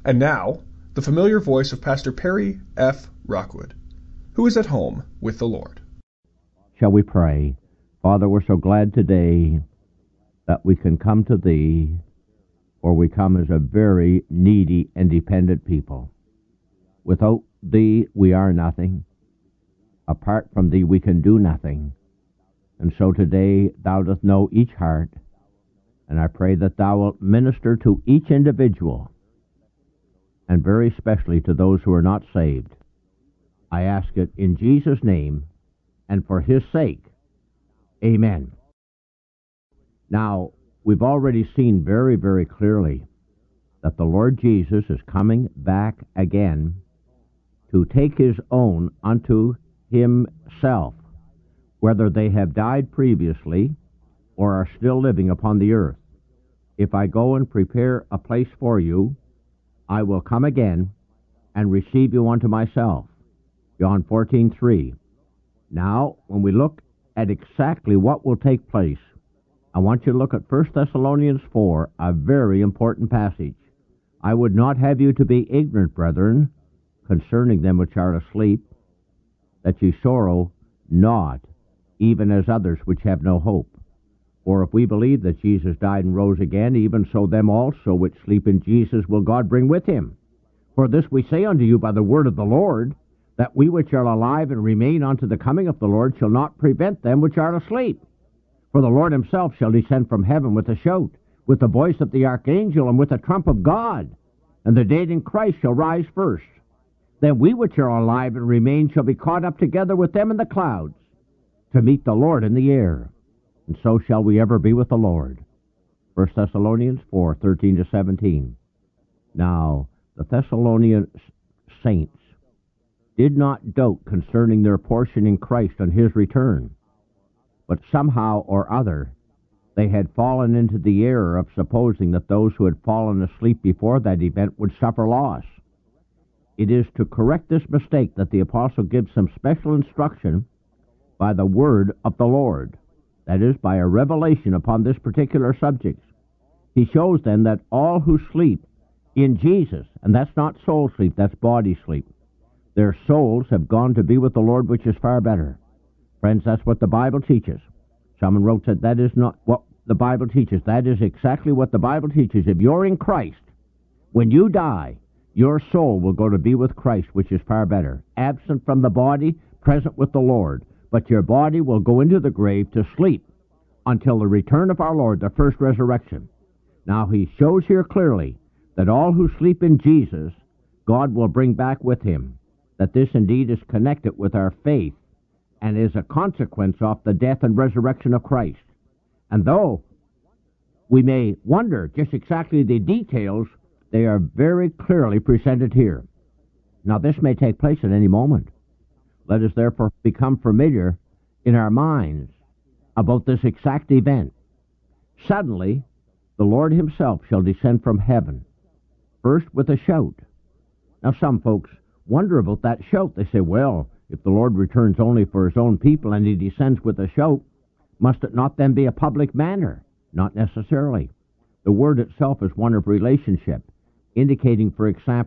And now, the familiar voice of Pastor Perry F. Rockwood, who is at home with the Lord. Shall we pray? Father, we're so glad today that we can come to Thee, for we come as a very needy and dependent people. Without Thee, we are nothing. Apart from Thee, we can do nothing. And so today, Thou dost know each heart, and I pray that Thou wilt minister to each individual, and very especially to those who are not saved. I ask it in Jesus' name, and for His sake. Amen. Now, we've already seen very, very clearly that the Lord Jesus is coming back again to take His own unto Himself, whether they have died previously or are still living upon the earth. If I go and prepare a place for you, I will come again and receive you unto myself. John 14:3. Now, when we look at exactly what will take place, I want you to look at 1 Thessalonians 4, a very important passage. I would not have you to be ignorant, brethren, concerning them which are asleep, that ye sorrow not, even as others which have no hope. For if we believe that Jesus died and rose again, even so them also which sleep in Jesus will God bring with Him. For this we say unto you by the word of the Lord, that we which are alive and remain unto the coming of the Lord shall not prevent them which are asleep. For the Lord Himself shall descend from heaven with a shout, with the voice of the archangel, and with the trump of God. And the dead in Christ shall rise first. Then we which are alive and remain shall be caught up together with them in the clouds, to meet the Lord in the air. And so shall we ever be with the Lord. 1 Thessalonians 4:13-17. Now, the Thessalonian saints did not doubt concerning their portion in Christ on His return, but somehow or other they had fallen into the error of supposing that those who had fallen asleep before that event would suffer loss. It is to correct this mistake that the apostle gives some special instruction by the word of the Lord, that is, by a revelation upon this particular subject. He shows then that all who sleep in Jesus, and that's not soul sleep, that's body sleep, their souls have gone to be with the Lord, which is far better. Friends, that's what the Bible teaches. Someone wrote that that is not what the Bible teaches. That is exactly what the Bible teaches. If you're in Christ, when you die, your soul will go to be with Christ, which is far better. Absent from the body, present with the Lord. But your body will go into the grave to sleep until the return of our Lord, the first resurrection. Now, He shows here clearly that all who sleep in Jesus, God will bring back with Him. That this indeed is connected with our faith and is a consequence of the death and resurrection of Christ. And though we may wonder just exactly the details, they are very clearly presented here. Now, this may take place at any moment. Let us therefore become familiar in our minds about this exact event. Suddenly, the Lord Himself shall descend from heaven, first with a shout. Now, some folks wonder about that shout. They say, well, if the Lord returns only for His own people and He descends with a shout, must it not then be a public manner? Not necessarily. The word itself is one of relationship, indicating, for example,